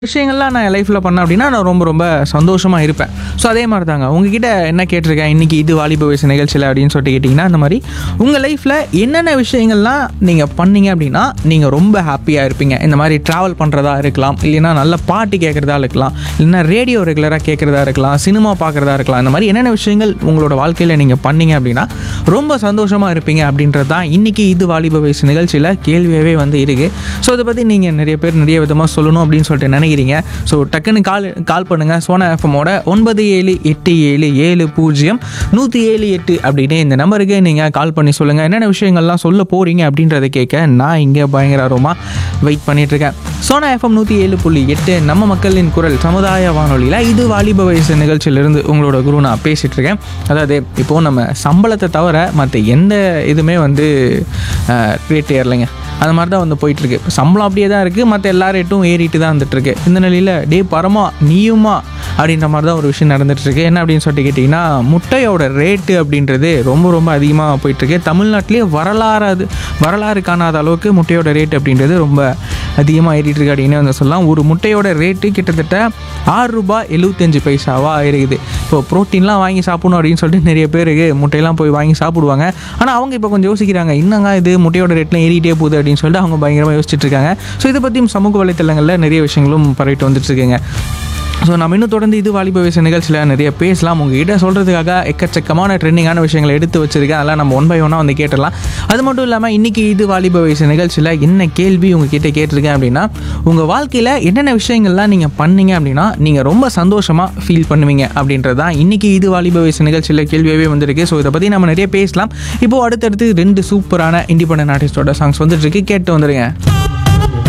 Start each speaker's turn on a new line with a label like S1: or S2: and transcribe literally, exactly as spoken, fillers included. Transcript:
S1: விஷயங்கள்லாம் நான் என் லைஃப்பில் பண்ணேன் அப்படின்னா நான் ரொம்ப ரொம்ப சந்தோஷமாக இருப்பேன். ஸோ அதே மாதிரி தாங்க உங்ககிட்ட என்ன கேட்டிருக்கேன் இன்றைக்கி இது வாலிப வயசு நிகழ்ச்சியில் அப்படின்னு சொல்லிட்டு கேட்டிங்கன்னா, அந்த மாதிரி உங்கள் லைஃப்பில் என்னென்ன விஷயங்கள்லாம் நீங்கள் பண்ணீங்க அப்படின்னா நீங்கள் ரொம்ப ஹாப்பியாக இருப்பீங்க. இந்த மாதிரி ட்ராவல் பண்ணுறதா இருக்கலாம், இல்லைன்னா நல்ல பாட்டு கேட்குறதா இருக்கலாம், இல்லைன்னா ரேடியோ ரெகுலராக கேட்குறதா இருக்கலாம், சினிமா பார்க்குறதா இருக்கலாம். இந்த மாதிரி என்னென்ன விஷயங்கள் உங்களோட வாழ்க்கையில் நீங்கள் பண்ணீங்க அப்படின்னா ரொம்ப சந்தோஷமாக இருப்பீங்க அப்படின்றது தான் இன்றைக்கி இது வாலிப வயசு நிகழ்ச்சியில் கேள்வியாகவே வந்து இருக்குது. ஸோ இதை பற்றி நீங்கள் நிறைய பேர் நிறைய விதமாக சொல்லணும் அப்படின்னு சொல்லிட்டு நினைக்கிறீங்க. ஸோ டக்குன்னு கால் கால் பண்ணுங்கள். சோனா எஃப்எம்மோட ஒன்பது ஏழு எட்டு ஏழு ஏழு பூஜ்ஜியம் நூற்றி ஏழு எட்டு அப்படின்னு இந்த நம்பருக்கு நீங்கள் கால் பண்ணி சொல்லுங்கள். என்னென்ன விஷயங்கள்லாம் சொல்ல போகிறீங்க அப்படின்றத கேட்க நான் இங்கே பயங்கர ஆர்வமாக வெயிட் பண்ணிகிட்ருக்கேன். சோனா எஃப்எம் நூற்றி ஏழு புள்ளி எட்டு நம்ம மக்களின் குரல் சமுதாய வானொலியில் இது வாலிப வயசு நிகழ்ச்சியிலிருந்து உங்களோட குரு நான் பேசிகிட்ருக்கேன். அதாவது இப்போது நம்ம சம்பளத்தை தவிர மற்ற எந்த இதுவுமே வந்து ரேட் ஏறலைங்க. அந்த மாதிரி தான் வந்து போயிட்டுருக்கு. சம்பளம் அப்படியே தான் இருக்குது, மற்ற எல்லா ரேட்டும் ஏறிட்டு தான் வந்துட்டுருக்கு. இந்த நிலையில் டே பரமா நீயுமா அப்படின்ற மாதிரி தான் ஒரு விஷயம் நடந்துகிட்ருக்கு. என்ன அப்படின்னு சொல்லிட்டு கேட்டிங்கன்னா, முட்டையோட ரேட்டு அப்படின்றது ரொம்ப ரொம்ப அதிகமாக போயிட்டுருக்கு. தமிழ்நாட்டிலே வரலாறு அது வரலாறு காணாத அளவுக்கு முட்டையோட ரேட் அப்படின்றது ரொம்ப அதிகமாக ஏறிட்டுருக்கு அப்படின்னு வந்து சொல்லலாம். ஒரு முட்டையோட ரேட்டு கிட்டத்தட்ட ஆறு ரூபாய் எழுபத்தஞ்சு பைசாவாக இருக்குது. இப்போது ப்ரோட்டீன்லாம் வாங்கி சாப்பிடணும் அப்படின்னு சொல்லிட்டு நிறைய பேருக்கு முட்டையெல்லாம் போய் வாங்கி சாப்பிடுவாங்க. ஆனால் அவங்க இப்போ கொஞ்சம் யோசிக்கிறாங்க, என்னங்க இது முட்டையோட ரேட்லாம் ஏறிட்டே போகுது அப்படின்னு சொல்லிட்டு அவங்க பயங்கரமாக யோசிச்சுட்டு இருக்காங்க. ஸோ இதை பற்றியும் சமூக வலைத்தளங்களில் நிறைய விஷயங்களும் பரவிட்டு வந்துட்டுருக்குங்க. ஸோ நம்ம இன்னும் தொடர்ந்து இது வாலிப வயசு நிகழ்ச்சியில் நிறைய பேசலாம். உங்ககிட்ட சொல்கிறதுக்காக எக்கச்சக்கமான ட்ரெண்டிங்கான விஷயங்களை எடுத்து வச்சுருக்கேன். அதெல்லாம் நம்ம ஒன் பை ஒன்னாக வந்து கேட்டுடலாம். அது மட்டும் இல்லாமல் இன்றைக்கி இது வாலிப வயசு நிகழ்ச்சியில் என்ன கேள்வி உங்ககிட்ட கேட்டிருக்கேன் அப்படின்னா, உங்கள் வாழ்க்கையில் என்னென்ன விஷயங்கள்லாம் நீங்கள் பண்ணீங்க அப்படின்னா நீங்கள் ரொம்ப சந்தோஷமாக ஃபீல் பண்ணுவீங்க அப்படின்றது தான் இன்றைக்கி இது வாலிப வயசு நிகழ்ச்சியில் கேள்வியாகவே வந்திருக்கு. ஸோ இதை பற்றி நம்ம நிறைய பேசலாம். இப்போது அடுத்தடுத்து ரெண்டு சூப்பரான இண்டிபெண்டன்ட் ஆர்டிஸ்டோட சாங்ஸ் வந்துட்டுருக்கு, கேட்டு வந்துடுங்க.